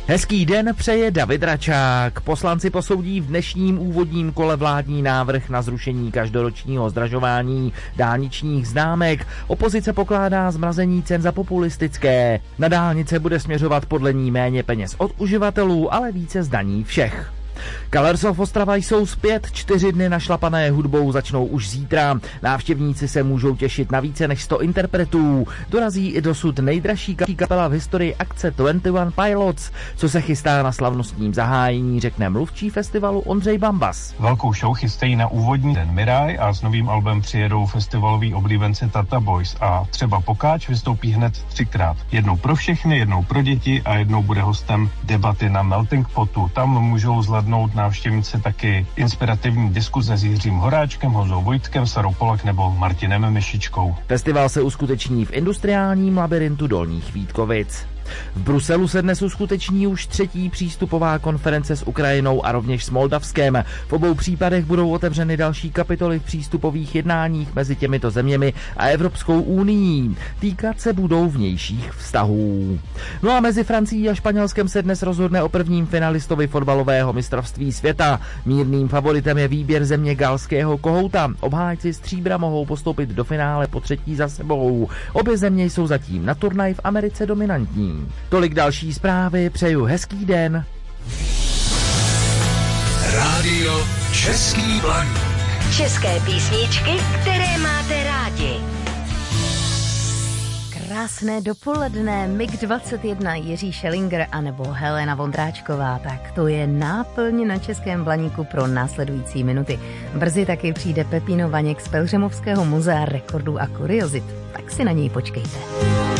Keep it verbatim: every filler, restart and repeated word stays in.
Hezký den přeje David Račák. Poslanci posoudí v dnešním úvodním kole vládní návrh na zrušení každoročního zdražování dálničních známek. Opozice pokládá zmrazení cen za populistické. Na dálnice bude směřovat podle ní méně peněz od uživatelů, ale více zdaní všech. Colors of Ostrava jsou zpět, čtyři dny našlapané hudbou začnou už zítra. Návštěvníci se můžou těšit na více než sto interpretů. Dorazí i dosud nejdražší kapela v historii akce dvacet jedna Pilots. Co se chystá na slavnostním zahájení, řekne mluvčí festivalu Ondřej Bambas. Velkou show chystají na úvodní den Miraj a s novým albem přijedou festivalový oblíbenci Tata Boys a třeba Pokáč vystoupí hned třikrát. Jednou pro všechny, jednou pro děti a jednou bude hostem debaty na Melting Potu. Tam můžou zhlédnout návštěvníci taky inspirativní diskuze s Jiřím Horáčkem, Honzou Vojtkem, Sarou Polak nebo Martinem Myšičkou. Festival se uskuteční v industriálním labirintu Dolních Vítkovic. V Bruselu se dnes uskuteční už třetí přístupová konference s Ukrajinou a rovněž s Moldavskem. V obou případech budou otevřeny další kapitoly v přístupových jednáních mezi těmito zeměmi a Evropskou unií. Týkat se budou vnějších vztahů. No a mezi Francií a Španělskem se dnes rozhodne o prvním finalistovi fotbalového mistrovství světa. Mírným favoritem je výběr země galského kohouta. Obhájci stříbra mohou postoupit do finále po třetí za sebou. Obě země jsou zatím na turnaji v Americe dominantní. Tolik další zprávy, přeju hezký den. Rádio Český Blaník. České písničky, které máte rádi. Krásné dopoledne, Mig dvacet jedna, Jiří Schellinger a nebo Helena Vondráčková. Tak to je náplň na Českém Blaníku pro následující minuty. Brzy taky přijde Pepíno Vaněk z Pelhřimovského muzea rekordů a kuriozit. Tak si na něj počkejte.